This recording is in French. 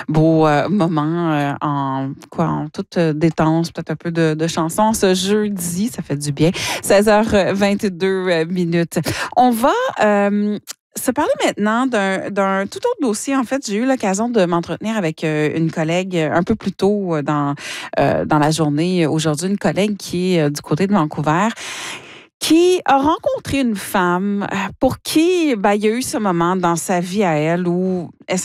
beau moment en toute détente, peut-être un peu de chansons ce jeudi. Ça fait du bien. 16h22 minutes. On va se parler maintenant d'un tout autre dossier. En fait, j'ai eu l'occasion de m'entretenir avec une collègue un peu plus tôt dans la journée aujourd'hui, une collègue qui est du côté de Vancouver, qui a rencontré une femme pour qui il y a eu ce moment dans sa vie à elle où elle